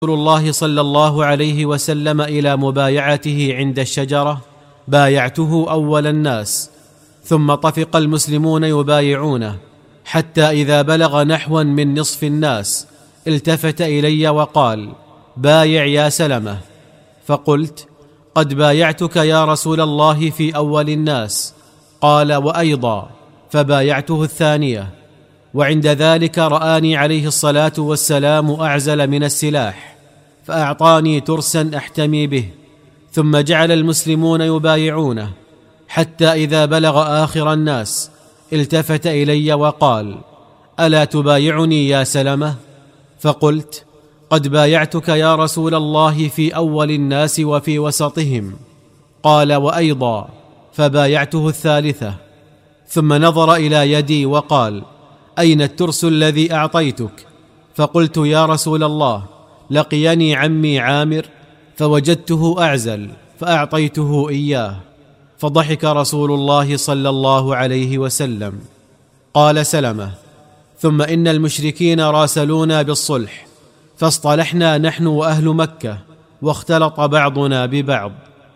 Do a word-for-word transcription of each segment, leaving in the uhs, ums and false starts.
رسول الله صلى الله عليه وسلم إلى مبايعته عند الشجرة بايعته أول الناس، ثم طفق المسلمون يبايعونه حتى إذا بلغ نحوا من نصف الناس التفت إلي وقال: بايع يا سلمة. فقلت: قد بايعتك يا رسول الله في أول الناس. قال: وأيضا. فبايعته الثانية. وعند ذلك رآني عليه الصلاة والسلام أعزل من السلاح، فأعطاني ترسا أحتمي به، ثم جعل المسلمون يبايعونه حتى إذا بلغ آخر الناس التفت إلي وقال: ألا تبايعني يا سلمة؟ فقلت: قد بايعتك يا رسول الله في أول الناس وفي وسطهم. قال: وأيضا. فبايعته الثالثة. ثم نظر إلى يدي وقال: أين الترس الذي أعطيتك؟ فقلت: يا رسول الله، لقيني عمي عامر فوجدته أعزل فأعطيته إياه. فضحك رسول الله صلى الله عليه وسلم. قال سلمة: ثم إن المشركين راسلونا بالصلح، فاصطلحنا نحن وأهل مكة، واختلط بعضنا ببعض،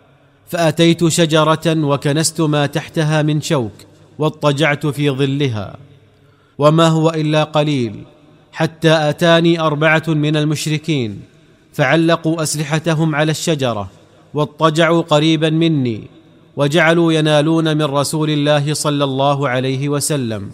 فأتيت شجرة وكنست ما تحتها من شوك واضطجعت في ظلها، وما هو إلا قليل حتى أتاني أربعة من المشركين فعلقوا أسلحتهم على الشجرة واضطجعوا قريبا مني، وجعلوا ينالون من رسول الله صلى الله عليه وسلم،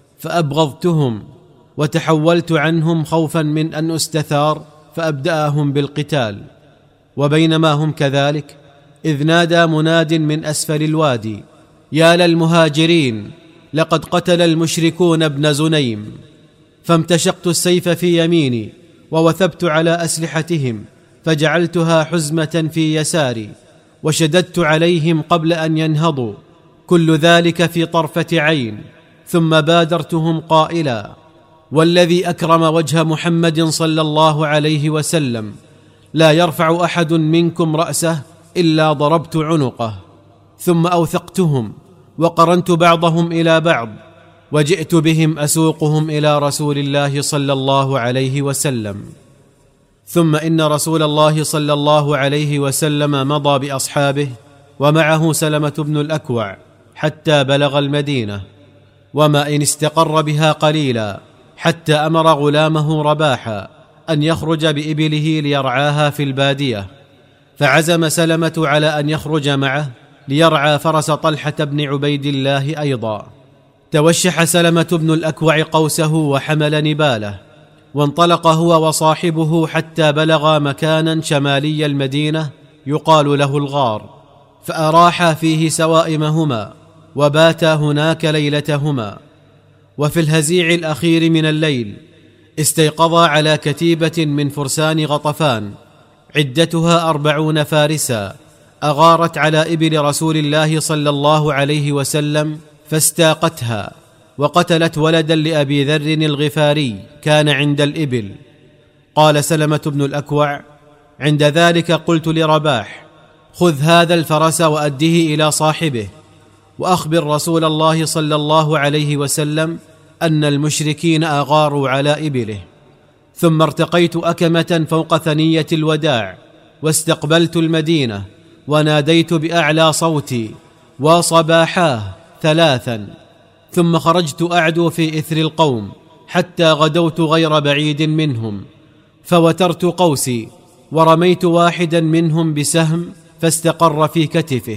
فأبغضتهم وتحولت عنهم خوفا من أن أستثار فأبدأهم بالقتال. وبينما هم كذلك إذ نادى مناد من أسفل الوادي: يا للمهاجرين، لقد قتل المشركون ابن زنيم. فامتشقت السيف في يميني ووثبت على أسلحتهم، فجعلتها حزمة في يساري، وشددت عليهم قبل أن ينهضوا، كل ذلك في طرفة عين. ثم بادرتهم قائلا: والذي أكرم وجه محمد صلى الله عليه وسلم، لا يرفع أحد منكم رأسه إلا ضربت عنقه. ثم أوثقتهم وقرنت بعضهم إلى بعض، وجئت بهم أسوقهم إلى رسول الله صلى الله عليه وسلم. ثم إن رسول الله صلى الله عليه وسلم مضى بأصحابه ومعه سلمة بن الأكوع حتى بلغ المدينة، وما إن استقر بها قليلا حتى أمر غلامه رباحا أن يخرج بإبله ليرعاها في البادية، فعزم سلمة على أن يخرج معه ليرعى فرس طلحة بن عبيد الله أيضا. توشح سلمة بن الأكوع قوسه وحمل نباله، وانطلق هو وصاحبه حتى بلغا مكانا شمالي المدينة يقال له الغار، فأراحا فيه سوائمهما وباتا هناك ليلتهما. وفي الهزيع الأخير من الليل استيقظا على كتيبة من فرسان غطفان عدتها أربعون فارسا، أغارت على إبل رسول الله صلى الله عليه وسلم فاستاقتها، وقتلت ولدا لأبي ذر الغفاري كان عند الإبل. قال سلمة بن الأكوع: عند ذلك قلت لرباح: خذ هذا الفرس وأده إلى صاحبه، وأخبر رسول الله صلى الله عليه وسلم أن المشركين أغاروا على إبله. ثم ارتقيت أكمة فوق ثنية الوداع، واستقبلت المدينة، وناديت بأعلى صوتي: وصباحاه ثلاثا. ثم خرجت أعدو في إثر القوم حتى غدوت غير بعيد منهم، فوترت قوسي ورميت واحدا منهم بسهم فاستقر في كتفه،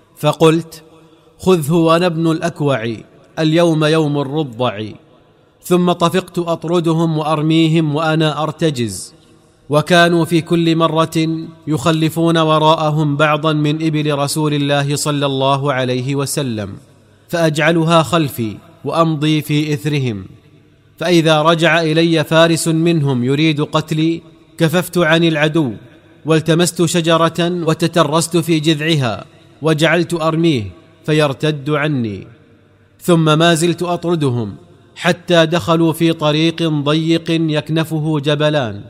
فقلت: خذه وأنا ابن الأكوع، اليوم يوم الرضع. ثم طفقت أطردهم وأرميهم وأنا أرتجز، وكانوا في كل مرة يخلفون وراءهم بعضا من إبل رسول الله صلى الله عليه وسلم، فأجعلها خلفي وأمضي في إثرهم، فإذا رجع إلي فارس منهم يريد قتلي كففت عن العدو، والتمست شجرة وتترست في جذعها وجعلت أرميه فيرتد عني. ثم ما زلت أطردهم حتى دخلوا في طريق ضيق يكنفه جبلان،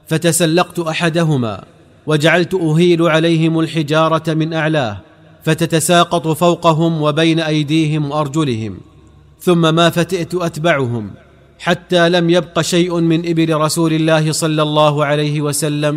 فتسلقت أحدهما وجعلت أهيل عليهم الحجارة من أعلاه فتتساقط فوقهم وبين أيديهم وأرجلهم، ثم ما فتئت أتبعهم حتى لم يبق شيء من ابل رسول الله صلى الله عليه وسلم